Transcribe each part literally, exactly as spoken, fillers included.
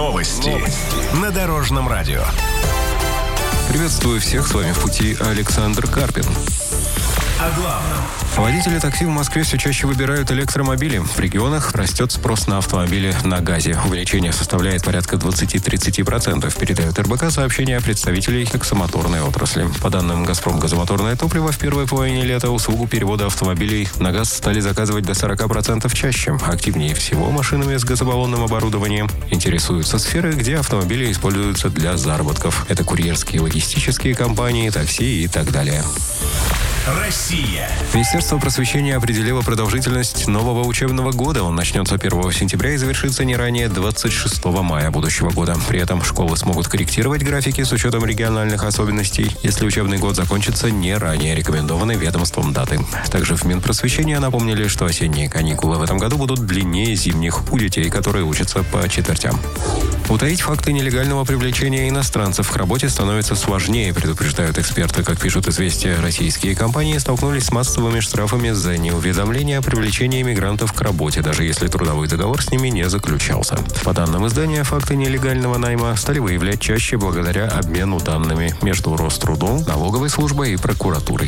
Новости. Новости. На Дорожном радио. Приветствую всех, с вами в пути Александр Карпин. О главном. Водители такси в Москве все чаще выбирают электромобили. В регионах растет спрос на автомобили на газе. Увеличение составляет порядка двадцать-тридцать процентов, передает эр бэ ка сообщение представителей таксомоторной отрасли. По данным «Газпром» газомоторное топливо, в первой половине лета услугу перевода автомобилей на газ стали заказывать до сорок процентов чаще. Активнее всего машинами с газобаллонным оборудованием интересуются сферы, где автомобили используются для заработков. Это курьерские, логистические компании, такси и так далее. Россия. Министерство просвещения определило продолжительность нового учебного года. Он начнется первого сентября и завершится не ранее двадцать шестого мая будущего года. При этом школы смогут корректировать графики с учетом региональных особенностей, если учебный год закончится не ранее рекомендованной ведомством даты. Также в Минпросвещения напомнили, что осенние каникулы в этом году будут длиннее зимних у детей, которые учатся по четвертям. Утаить факты нелегального привлечения иностранцев к работе становится сложнее, предупреждают эксперты. Как пишут «Известия», российские компании столкнулись с массовыми штрафами за неуведомление о привлечении мигрантов к работе, даже если трудовой договор с ними не заключался. По данным издания, факты нелегального найма стали выявлять чаще благодаря обмену данными между Рострудом, налоговой службой и прокуратурой.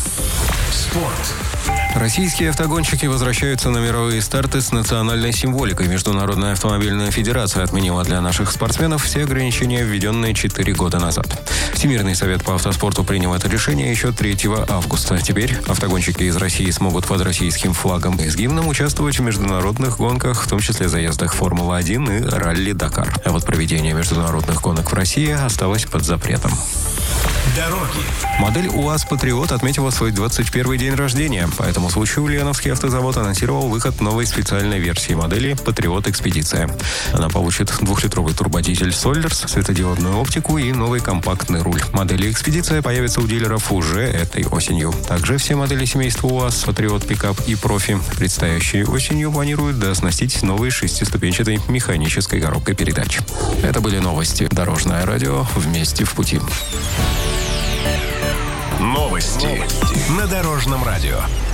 Спорт. Российские автогонщики возвращаются на мировые старты с национальной символикой. Международная автомобильная федерация отменила для наших спортсменов все ограничения, введенные четыре года назад. Всемирный совет по автоспорту принял это решение еще третьего августа. Теперь автогонщики из России смогут под российским флагом и с гимном участвовать в международных гонках, в том числе заездах Формулы один и ралли-Дакар. А вот проведение международных гонок в России осталось под запретом. Дороги. Модель УАЗ «Патриот» отметила свой двадцать первый день рождения. По этому случаю Ульяновский автозавод анонсировал выход новой специальной версии модели «Патриот Экспедиция». Она получит двухлитровый турбодизель «Соллерс», светодиодную оптику и новый компактный руль. Модели «Экспедиция» появятся у дилеров уже этой осенью. Также все модели семейства УАЗ «Патриот Пикап» и «Профи», предстоящие осенью, планируют дооснастить новой шестиступенчатой механической коробкой передач. Это были новости. Дорожное радио. Вместе в пути. Новости. Новости. На Дорожном радио.